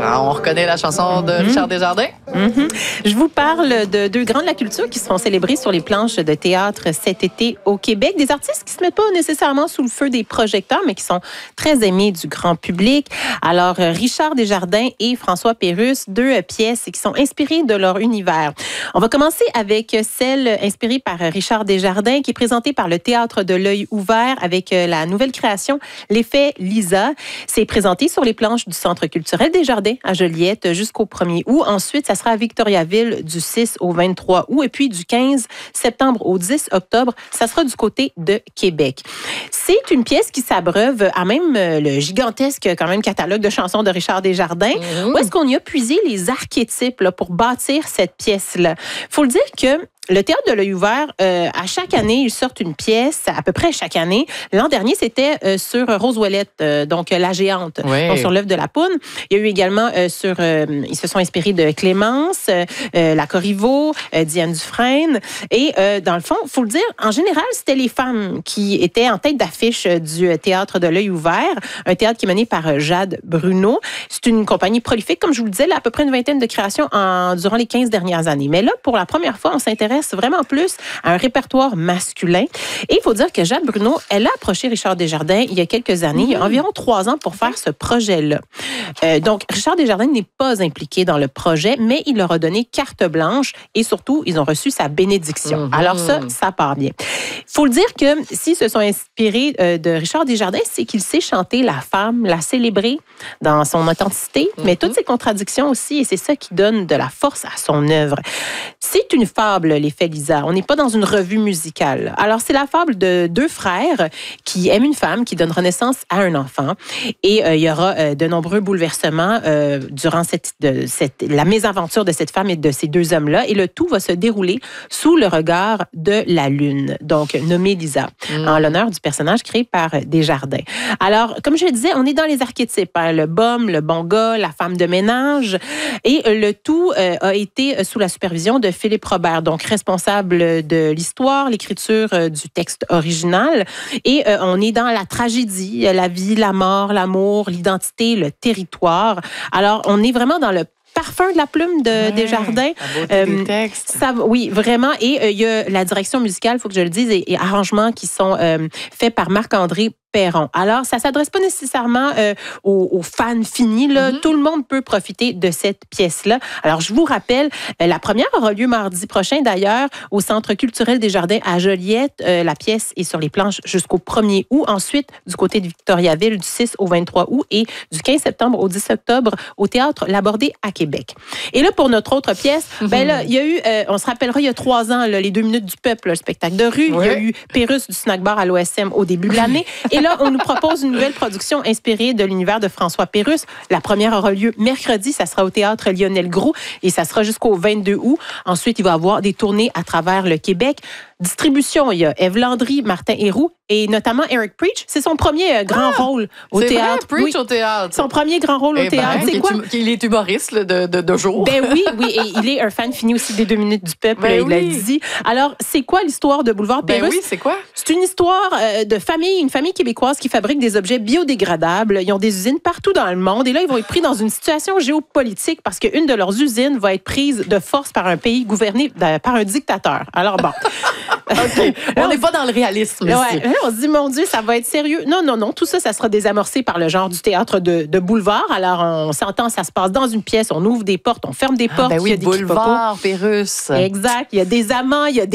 Ah, on reconnaît la chanson de Richard Desjardins. Je vous parle de deux grands de la culture qui seront célébrés sur les planches de théâtre cet été au Québec. Des artistes qui se mettent pas nécessairement sous le feu des projecteurs, mais qui sont très aimés du grand public. Alors, Richard Desjardins et François Pérusse, deux pièces qui sont inspirées de leur univers. On va commencer avec celle inspirée par Richard Desjardins, qui est présentée par le Théâtre de l'Œil ouvert avec la nouvelle création L'effet Lisa. C'est présenté sur les planches du Centre culturel Desjardins à Joliette jusqu'au 1er août. Ensuite, ça sera à Victoriaville du 6 au 23 août. Et puis, du 15 septembre au 10 octobre, ça sera du côté de Québec. C'est une pièce qui s'abreuve à même le gigantesque quand même catalogue de chansons de Richard Desjardins. Où est-ce qu'on y a puisé les archétypes là, pour bâtir cette pièce-là? Il faut le dire que le Théâtre de l'Œil ouvert, à chaque année, ils sortent une pièce, à peu près chaque année. L'an dernier, c'était sur Rose Ouellette, donc La Géante, donc sur l'œuvre de la Poune. Il y a eu également ils se sont inspirés de Clémence, La Corriveau, Diane Dufresne. Et dans le fond, il faut le dire, en général, c'était les femmes qui étaient en tête d'affiche du Théâtre de l'Œil ouvert, un théâtre qui est mené par Jade Bruno. C'est une compagnie prolifique, comme je vous le disais, là, à peu près une vingtaine de créations durant les 15 dernières années. Mais là, pour la première fois, on s'intéresse vraiment plus à un répertoire masculin. Et il faut dire que Jade Bruno, elle a approché Richard Desjardins il y a quelques années, il y a environ 3 ans, pour faire ce projet-là. Donc, Richard Desjardins n'est pas impliqué dans le projet, mais il leur a donné carte blanche et surtout, ils ont reçu sa bénédiction. Alors ça part bien. Il faut le dire que s'ils se sont inspirés de Richard Desjardins, c'est qu'il sait chanter la femme, la célébrer dans son authenticité, mais toutes ses contradictions aussi, et c'est ça qui donne de la force à son œuvre. C'est une fable, L'effet Lisa. On n'est pas dans une revue musicale. Alors, c'est la fable de deux frères qui aiment une femme, qui donne naissance à un enfant. Et il y aura de nombreux bouleversements durant la mésaventure de cette femme et de ces deux hommes-là. Et le tout va se dérouler sous le regard de la lune, donc nommée Lisa, en l'honneur du personnage créé par Desjardins. Alors, comme je le disais, on est dans les archétypes. Hein, le bum, le bon gars, la femme de ménage. Et le tout a été sous la supervision de Philippe Robert, donc responsable de l'histoire, l'écriture du texte original. Et on est dans la tragédie, la vie, la mort, l'amour, l'identité, le territoire. Alors, on est vraiment dans le parfum de la plume de Desjardins. La beauté des textes. Oui, vraiment. Et il y a la direction musicale, il faut que je le dise, et arrangements qui sont faits par Marc-André Perron. Alors, ça ne s'adresse pas nécessairement aux fans finis. Là. Tout le monde peut profiter de cette pièce-là. Alors, je vous rappelle, la première aura lieu mardi prochain, d'ailleurs, au Centre culturel Desjardins à Joliette. La pièce est sur les planches jusqu'au 1er août. Ensuite, du côté de Victoriaville, du 6 au 23 août et du 15 septembre au 10 octobre au Théâtre Labordé à Québec. Et là, pour notre autre pièce, ben là, il y a eu, on se rappellera, il y a 3 ans, là, les 2 minutes du peuple, le spectacle de rue. Il y a eu Pérusse du Snack Bar à l'OSM au début de l'année. Et là, on nous propose une nouvelle production inspirée de l'univers de François Pérusse. La première aura lieu mercredi. Ça sera au Théâtre Lionel Groulx et ça sera jusqu'au 22 août. Ensuite, il va y avoir des tournées à travers le Québec. Distribution, il y a Ève Landry, Martin Héroux et notamment Eric Preach. C'est son premier grand rôle au théâtre. Preach au théâtre. Son premier grand rôle au théâtre. C'est quoi? Il est humoriste là, de jour. Ben oui, et il est un fan fini aussi des 2 minutes du peuple, il l'a dit. Alors, c'est quoi l'histoire de Boulevard Pérusse? Ben oui, c'est quoi? C'est une histoire de famille, une famille québécoise qui fabrique des objets biodégradables. Ils ont des usines partout dans le monde et là, ils vont être pris dans une situation géopolitique parce qu'une de leurs usines va être prise de force par un pays gouverné par un dictateur. Alors bon... Okay. On n'est pas dans le réalisme ici. Ouais, on se dit, mon Dieu, ça va être sérieux. Non. Tout ça, ça sera désamorcé par le genre du théâtre de boulevard. Alors, on s'entend, ça se passe dans une pièce, on ouvre des portes, on ferme des portes. Ben oui, il y a des boulevard, Pérusse. Exact. Il y a des amants, il y a des